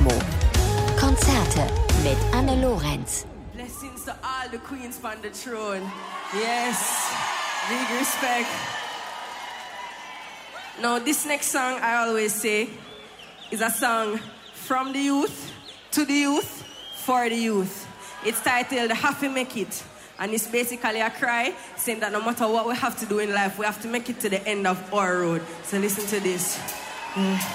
More. Konzerte mit Anne Lorenz. Blessings to all the queens on the throne. Yes, big respect. Now, this next song, I always say, is a song from the youth, to the youth, for the youth. It's titled Have to Make It. And it's basically a cry saying that no matter what we have to do in life, we have to make it to the end of our road. So listen to this.